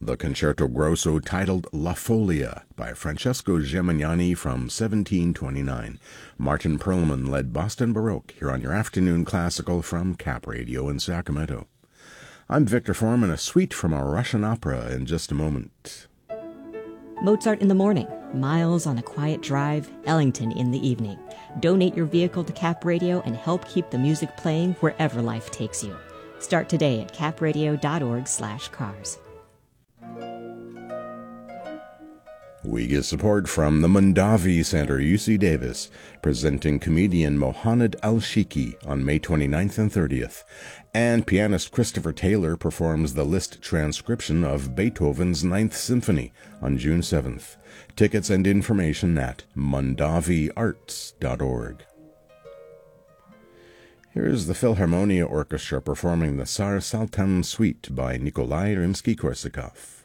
The concerto grosso titled La Folia by Francesco Gemignani from 1729. Martin Perlman led Boston Baroque here on your afternoon classical from Cap Radio in Sacramento. I'm Victor Foreman, a suite from a Russian opera in just a moment. Mozart in the morning, Miles on a quiet drive, Ellington in the evening. Donate your vehicle to Cap Radio and help keep the music playing wherever life takes you. Start today at capradio.org/cars. We get support from the Mondavi Center, UC Davis, presenting comedian Mohanad Al-Shiki on May 29th and 30th. And pianist Christopher Taylor performs the Liszt transcription of Beethoven's Ninth Symphony on June 7th. Tickets and information at mondaviarts.org. Here's the Philharmonia Orchestra performing the Tsar Saltan Suite by Nikolai Rimsky-Korsakov.